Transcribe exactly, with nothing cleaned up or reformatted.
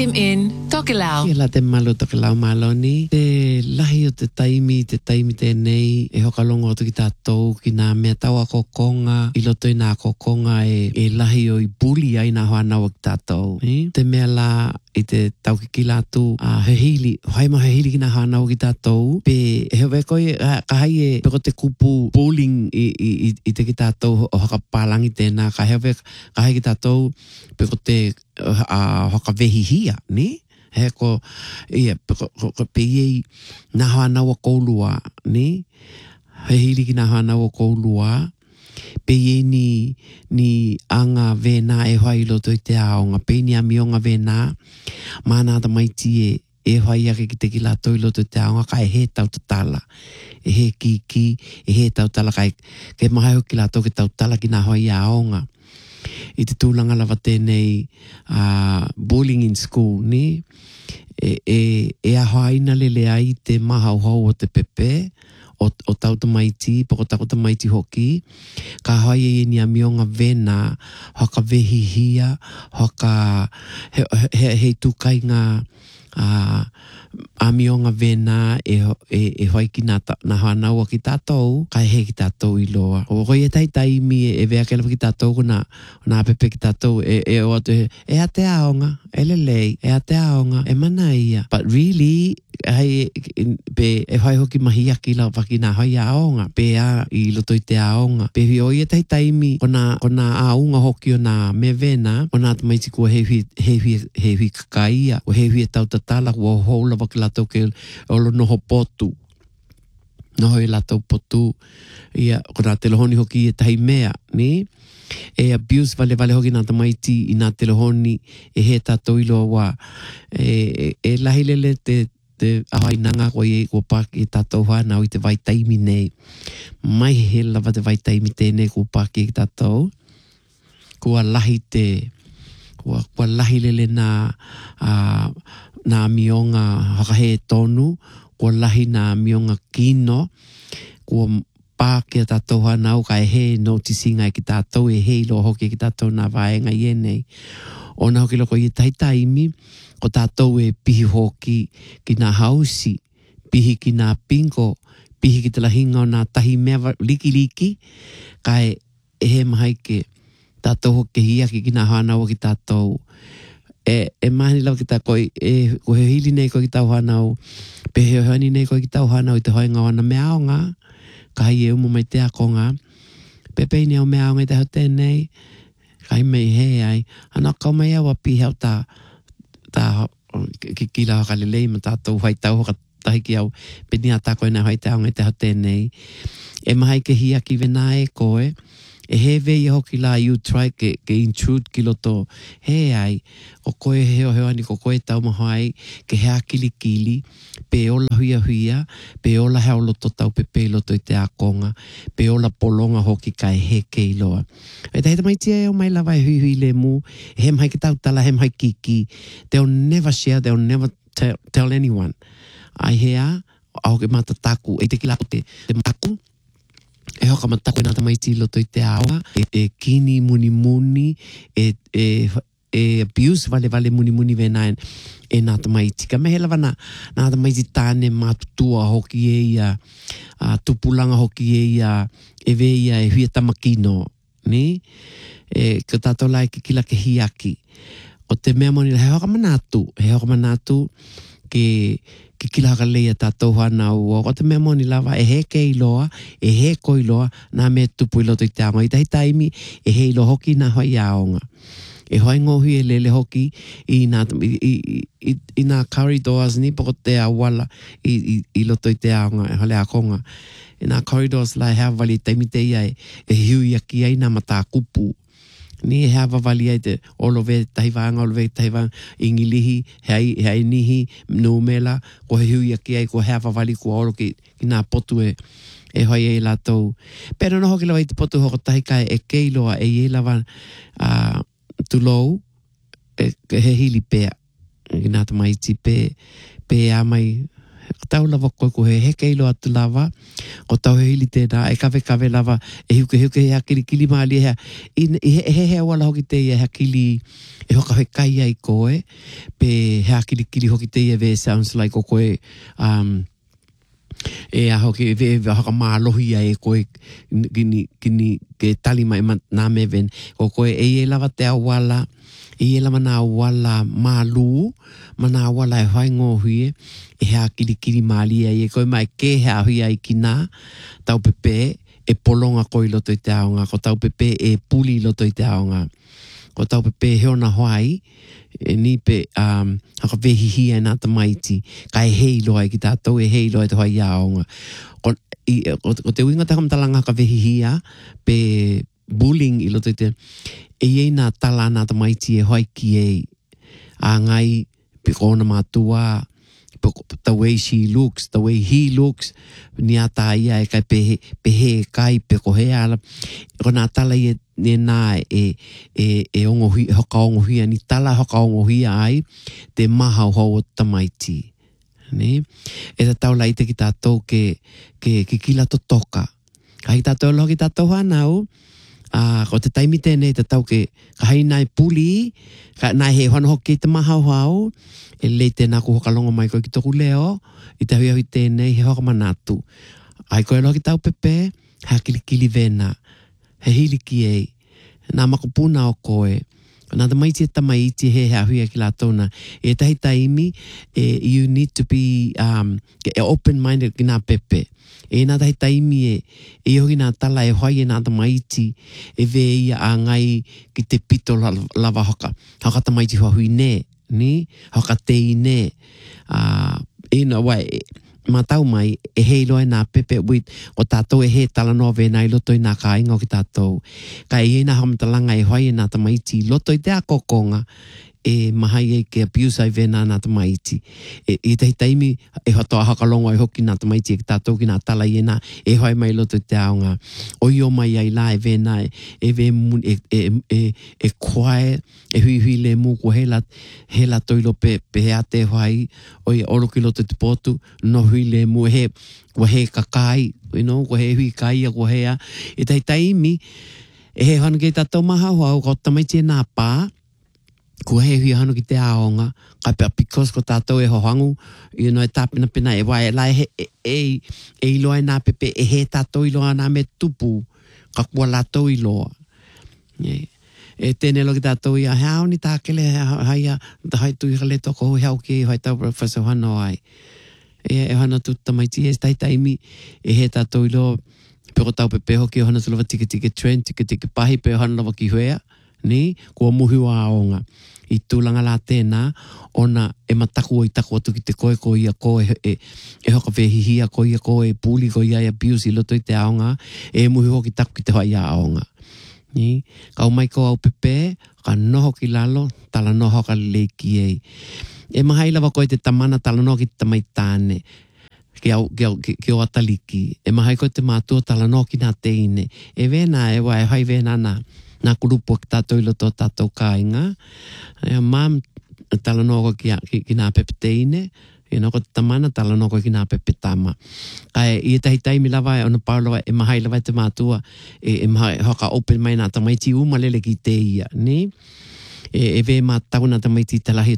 Welcome in Tokelau. Ia la te malo Tokelau maloni. Te lahi o te taimi, te taimi tēnei, e hokalongo o ki tātou ki nā mea taua kokonga, i loto i nā kokonga e, e lahi o i buli ai nā hoa naua ki tātou. Eh? Te mea la i te tau ki ki lātu a uh, hehili, haima hehili ki nā hoa naua ki tātou, pe e hewe koe ka hai e peko te kupu bowling i, i, i, i te ki tātou o haka pālangi tēnā, ka hewe ka hai ki tātou peko te a uh, haka vehihia, ne? He ko, ia, ko, ko, ko pe iei nā hoa naua koulua, ne? He hiri ki nā hoa naua koulua, pe iei ni, ni anga vena e hoa i loto i te aonga, pe ni a mionga vena, mana ta maiti e, e hoa i ake ki te ki lato i loto i te aonga, ka e he tau tatala, e he ki ki, e he tau tala, ka e, ke mahai ho ki lato ki tau tala ki nā hoa i aonga. I te tūlanga lava tēnei uh, bowling in school, ne? E, e, e aha ina lele ai te mahau hau o te pepe, o, o tau ta maiti, poko tau ta maiti hoki, ka hai e ni a mionga vena, haka vehihia, haka he, he, he tukai ngā uh, a mionga vena e, e, e hoi ki nā, nā hanaua ki tātou, kai he ki tātou i loa. O hoi e tai taimi e, e vea kelapa ki tātou ko nā, nā pepe ki tātou e, e o atu he, e a te aonga, e lelei, e a te aonga, e mana ia. But really, hei, pe e hoi hoki mahi aki lau waki nā hoi aonga, pe a i loto i te aonga. Pe hui oi e tai taimi ko nā, ko nā aonga hoki o nā me vena, o nā tamaiti kua hehui, hehui, hehui kakaia, o hehui e tau tatala kua houla waki lato ke olo noho potu. Noho i lato potu. Ia, ko nā telehoni hoki e tahi mea, ne? E abuse vale vale hoki nā tamaiti i nā telehoni e he tātou ilo wa. E, e, e lahilele te te ahai nanga ko e ko paki tātou hana o i te vai taimi nei. Mai he lava te vai taimi tēnei ko paki i tātou. Kua lahi te, kua, kua lahi lele nā, uh, nā mionga hakahe tonu, kua lahi nā mionga kino, kua pāke a tātou hanau ka e he notisinga e ki tātou, e he ilo hoki e ki tātou nā vaenga i enei. O nā hoki loko i tai taimi, ko tātou e pihi hoki ki nā hausi, pihi ki nā pinko, pihi ki te lahinga o nā tahi mea liki liki, ka e, e he mahaike tātou hoki hiaki ki nā hanau ki tātou. E, e mahani lau ki tā koi, e ko he hili nei koi ki tāu hanau, pe he hoani nei koi ki tāu hanau i te hoi ngā wana mea aonga, ka hai e umu mai te akonga, pe pei ni au mea aonga i te hau tēnei, ka hai mei he ai, ana kau mai au api hau tā, tā ki kila haka lelei ma tātou hai tau haka tahi ki au, pe ni a tā koe nā hai te aonga i te hau tēnei, e mahai ke hiaki vena e koe, e he vei hoki la you try ke, ke intrude ki loto he ai o koe heo heo ani ko koe tau mahai ke hea kili kili pe ola huia huia pe ola heo loto tau pepe loto i te akonga pe ola polonga hoki kai he ke iloa e te heita mai tia e o mai lawa e hui hui le mu he mai ki tau tala he mai kiki they'll never share they'll never tell, tell anyone ai hea au ke mata taku e te kilako te, te mataku e hoka matako e nata maiti loto i te awa, e, e kini muni muni, e, e, e abuse vale vale muni muni venaen e nata maiti. Ka mehela wana nata maiti tāne mātutua hoki e ia, a, tupulanga hoki e ia, e ve ia e huia tamakino, ne? E, ka tātou lai ki kila ke hiaki. O te mea moni, he hoka manatu, he hoka manatu ke... ki kila haka leia tātou hana ua. O te mea moni lava, e he ke iloa, e he ko iloa, nā mea tupu i loto i te aonga. I tahi taimi, e he ilo hoki nā hoi aonga. E hoi ngohi e lele hoki i nā, i, i, i, i nā corridors ni, poko te awala i, i, i loto i te aonga, e hale a konga. E nā corridors lai hea wali taimi te ia e, e hiu i aki ai nā mata kupu. Ni hea wawali ai te olove tahi wanga, olove tahi wanga, ingilihi, hei, hei nihi, numela, ko he hui aki ai, ko hea wawali kua olo ki, ki nā potu e, e hoi e latou. Pero no hoki lawa i te potu hoko tahi kai e keiloa e i lawa uh, tulou, e, he hili pea, ki nā ta maiti pe, pe a mai, tau lava koe ko he heke ilo atu lava, ko tau he hili tēnā, e kawe kawe lava, e hiuke hiuke hea kili kili maali hea, i he he hea wala hoki te ia hea kili, e hoka he kai ai koe, pe hea kili kili hoki te ia ve sounds like o koe, um, e a hoki ve ve haka mālohi ai koe kini kini ke tali mai nā me ven ko koe e e lava te awala e e lava nā awala mālu mana awala e hai ngohi e hea kiri kiri māli ai e koe mai ke hea hui ai ki nā tau pepe e polonga koe loto i te aonga ko tau pepe e puli loto i te aonga ko tau pepe heona hoai e ni pe um, haka vehihi e nā tamaiti ka e hei loa i ki tātou e hei loa i te hoi aonga ko, i, ko, ko te winga te hamtalanga haka vehihia pe bullying i loto i te e ei nā tala nā tamaiti e hoi ki e a ngai pe kona mātua the way she looks, the way he looks ni ata ia e kai pehe, pehe kai pe ko he ala ko nā tala i e nā e, e, e ongo hui, hoka ongo hia ni tala hoka ongo hia ai te maha hau o tamaiti ne? E ta tau la ite ki tātou ke, ke, ke kila to toka ka hi tātou loho ki tātou hanau a ko te taimi tēnei te tau ke ka hai nai puli ka nai he hono hoki te maha hau e lei tēnā ku hoka longo mai koe ki toku leo i te hui hui tēnei he hoka manatu ai koe loho ki tau pepe hea kili kili vena he hili ki ei nā makupuna o koe nā tamaiti e tamaiti he hea hui ki la tona e tahi taimi e, you need to be um, open-minded ki nā pepe e nā tahi taimi e e hoki nā tala e hoi e nā tamaiti e ve ia a ngai ki te pito lava hoka hoka tamaiti hua hui ne ni hoka tei ne uh, e na wai ma tau mai e hei loa nā pepe wit o tātou e he tala noa vena i loto i nā ka inga o ki tātou ka e nā hamtalanga e hoi e nā tamaiti loto i te a kokonga e mahai e ke abuse ai vena nā tamaiti e, e tehi taimi e hatoa hakalongo ai hoki nā tamaiti e ki tātou ki nā tala i e nā e hoi mai loto i te aonga o i o mai ai la e vena e, e ve mun e, e, e, e kwae e hui hui le mu ko hela hela toilo pe, pe hea te hoi o i oro ki loto i te potu no hui le mu he ko he kakai you know, ko he hui kai a ko hea e tehi taimi e he hana ki tātou maha hoa o ko tamaiti e nā pā ko he hui hano ki te aonga, ka pia because ko tātou e hohangu, you know, e tāpina pina e wai, e lai he, e, e, e iloa e nā pepe, e he tātou iloa nā me tupu, ka kua lātou iloa. Yeah. E tēne lo ki tātou ia, hea ni tākele, haia, hai tui hale toko hui hau ki, hai tau professor hano ai. E, e hana tu tamaiti, e stai taimi, e he tātou iloa, peko tau pepe hoki, o hana tu lava tike tike trend, tike tike pahi, pe o hana lava ki huea, ni, kua muhi wa aonga. I tūlanga la tēnā, ona e mataku o i taku atu ki te koe ko ia koe e, e hoka wehihia ko ia koe e pūli ko ia e abuse i loto i te aonga, e muhi hoki taku ki te hoa ia aonga. Ni, kau mai ko au pepe, ka noho ki lalo, tala noho ka leiki ei. E mahai lava koe te tamana tala noho ki te tamai tāne. Ki au, ki au, ki, ki o ataliki. E mahai koe te mātua tala noho ki nā teine. E vena, e wai, hai vena nā. Nā kurupu ki tātou i loto tātou kāinga. E mam tala nōko ki, ki, ki nā pepe teine. E nōko te tamana tala nōko ki nā pepe tama. Kai i tahi taimi lava e ona paulawa e mahai lava te mātua. E, e mahai hoka open mai nā tamaiti umalele ki te ia. Ni? E, e ve mātau nā tamaiti talahi